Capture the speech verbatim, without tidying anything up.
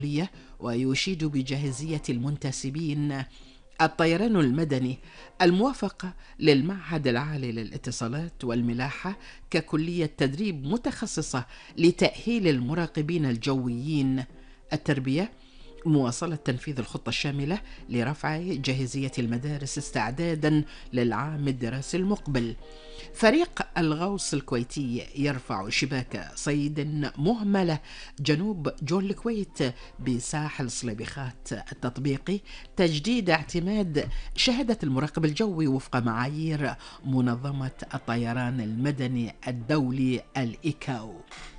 ويشيد بجاهزية المنتسبين الطيران المدني الموافقة للمعهد العالي للاتصالات والملاحة ككلية تدريب متخصصة لتأهيل المراقبين الجويين. التربية مواصلة تنفيذ الخطة الشاملة لرفع جاهزية المدارس استعدادا للعام الدراسي المقبل. فريق الغوص الكويتي يرفع شباك صيد مهملة جنوب جول الكويت بساحل صليبيخات التطبيقي، تجديد اعتماد شهادة المراقب الجوي وفق معايير منظمة الطيران المدني الدولي الإيكاو.